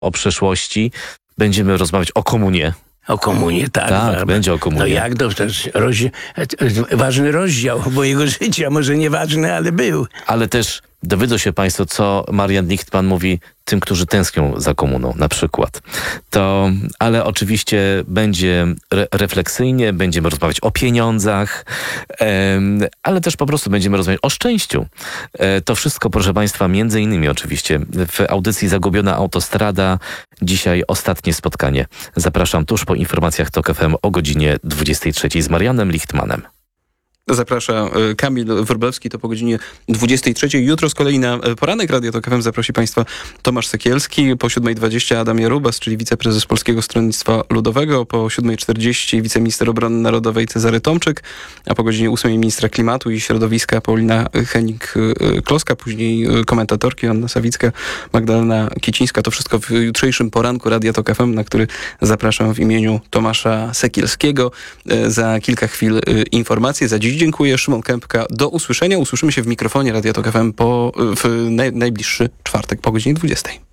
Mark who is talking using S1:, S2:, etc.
S1: o przeszłości. Będziemy rozmawiać o komunie.
S2: O komunie, tak.
S1: Tak, będzie o komunie.
S2: No jak to też ważny rozdział mojego życia, może nieważny, ale był.
S1: Ale też dowiedzą się Państwo, co Marian Lichtman mówi tym, którzy tęsknią za komuną, na przykład. Ale oczywiście będzie refleksyjnie, będziemy rozmawiać o pieniądzach, ale też po prostu będziemy rozmawiać o szczęściu. To wszystko, proszę Państwa, między innymi oczywiście w audycji Zagubiona Autostrada. Dzisiaj ostatnie spotkanie. Zapraszam tuż po informacjach TOK FM o godzinie 23 z Marianem Lichtmanem.
S3: Zaprasza Kamil Wróblewski, to po godzinie 23. Jutro z kolei na poranek Radia TOK FM zaprosi Państwa Tomasz Sekielski. Po 7:20 Adam Jarubas, czyli wiceprezes Polskiego Stronnictwa Ludowego. Po 7:40 wiceminister obrony narodowej Cezary Tomczyk. A po godzinie 8 ministra klimatu i środowiska Paulina Hennig-Kloska. Później komentatorki Anna Sawicka, Magdalena Kicińska. To wszystko w jutrzejszym poranku Radia TOK FM, na który zapraszam w imieniu Tomasza Sekielskiego. Za kilka chwil informacje. Za dziś dziękuję. Szymon Kępka. Do usłyszenia. Usłyszymy się w mikrofonie Radia TOK FM w najbliższy czwartek po godzinie 20.